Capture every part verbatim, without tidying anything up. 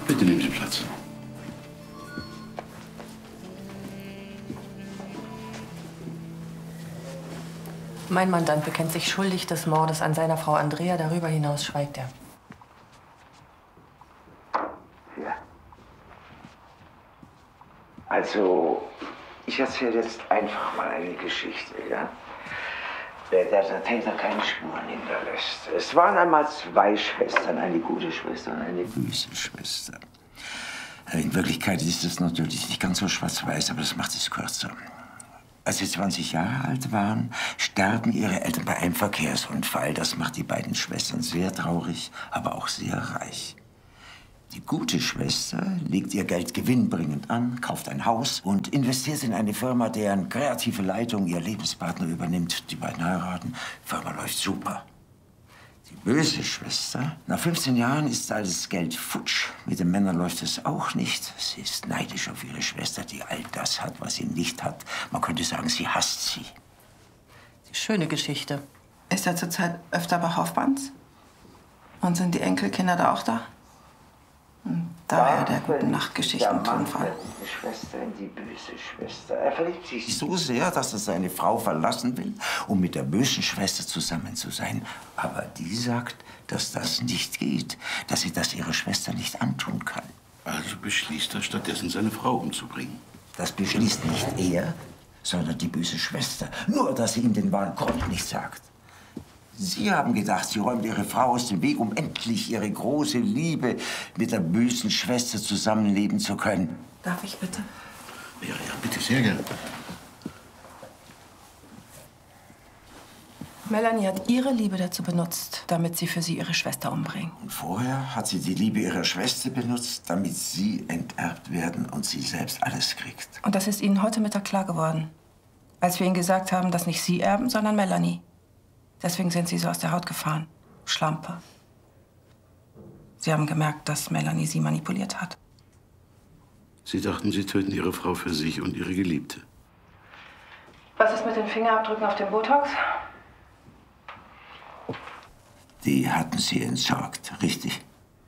Bitte nehmen Sie Platz. Mein Mandant bekennt sich schuldig des Mordes an seiner Frau Andrea. Darüber hinaus schweigt er. Ja. Also, ich erzähle jetzt einfach mal eine Geschichte, ja? Der, der Täter keine Spuren hinterlässt. Es waren einmal zwei Schwestern, eine gute Schwester und eine böse Schwester. In Wirklichkeit ist es natürlich nicht ganz so schwarz-weiß, aber das macht es kürzer. Als sie zwanzig Jahre alt waren, sterben ihre Eltern bei einem Verkehrsunfall. Das macht die beiden Schwestern sehr traurig, aber auch sehr reich. Die gute Schwester legt ihr Geld gewinnbringend an, kauft ein Haus und investiert in eine Firma, deren kreative Leitung ihr Lebenspartner übernimmt. Die beiden heiraten, die Firma läuft super. Die böse Schwester, nach fünfzehn Jahren ist alles Geld futsch. Mit den Männern läuft es auch nicht. Sie ist neidisch auf ihre Schwester, die all das hat, was sie nicht hat. Man könnte sagen, sie hasst sie. Schöne Geschichte. Ist er zurzeit öfter bei Hofbands? Und sind die Enkelkinder da auch da? Hm, daher der guten Nachtgeschichten-Tonfall. Die Schwester in die böse Schwester. Er verliebt sich so sehr, dass er seine Frau verlassen will, um mit der bösen Schwester zusammen zu sein. Aber die sagt, dass das nicht geht, dass sie das ihrer Schwester nicht antun kann. Also beschließt er, stattdessen seine Frau umzubringen. Das beschließt nicht er, sondern die böse Schwester. Nur, dass sie ihm den wahren Grund nicht sagt. Sie haben gedacht, sie räumt ihre Frau aus dem Weg, um endlich ihre große Liebe mit der bösen Schwester zusammenleben zu können. Darf ich bitte? Ja, ja, bitte, sehr gerne. Melanie hat ihre Liebe dazu benutzt, damit sie für sie ihre Schwester umbringen. Und vorher hat sie die Liebe ihrer Schwester benutzt, damit sie enterbt werden und sie selbst alles kriegt. Und das ist Ihnen heute Mittag klar geworden, als wir Ihnen gesagt haben, dass nicht Sie erben, sondern Melanie. Deswegen sind Sie so aus der Haut gefahren. Schlampe. Sie haben gemerkt, dass Melanie Sie manipuliert hat. Sie dachten, Sie töten Ihre Frau für sich und Ihre Geliebte. Was ist mit den Fingerabdrücken auf dem Botox? Die hatten Sie entsorgt, richtig?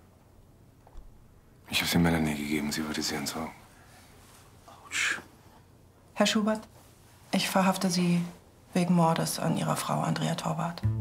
Ich habe sie Melanie gegeben, sie wollte sie entsorgen. Autsch. Herr Schubert, ich verhafte Sie wegen Mordes an Ihrer Frau Andrea Torwart.